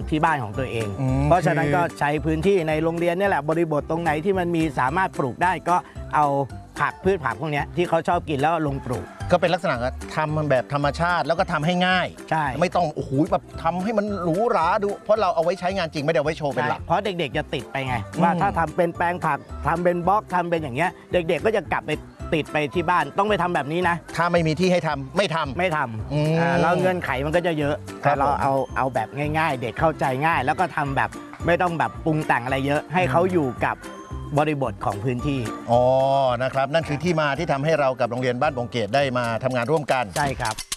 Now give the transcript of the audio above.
ที่บ้านของตัวเอง เพราะฉะนั้นก็ใช้พื้นที่ในโรงเรียนนี่แหละบริบทตรงไหนที่มันมีสามารถปลูกได้ก็เอาพืชผักพวกนี้ที่เขาชอบกินแล้วลงปลูกก็เป็นลักษณะทำมันแบบธรรมชาติแล้วก็ทำให้ง่ายใช่ไม่ต้องโอ้โหแบบทำให้มันหรูหราดูเพราะเราเอาไว้ใช้งานจริงไม่ได้เอาไว้โชว์เป็นหลักเพราะเด็กๆจะติดไปไงว่าถ้าทำเป็นแปลงผักทำเป็นบล็อกทำเป็นอย่างเงี้ยเด็กๆก็จะกลับไปติดไปที่บ้านต้องไปทำแบบนี้นะถ้าไม่มีที่ให้ทำไม่ทำแล้วเงื่อนไขมันก็จะเยอะแต่เราเอาแบบง่ายๆเด็กเข้าใจง่ายแล้วก็ทำแบบไม่ต้องแบบปรุงแต่งอะไรเยอะให้เขาอยู่กับบริบทของพื้นที่นะครับนั่นคือที่มาที่ทำให้เรากับโรงเรียนบ้านบงเกตได้มาทำงานร่วมกันใช่ครับ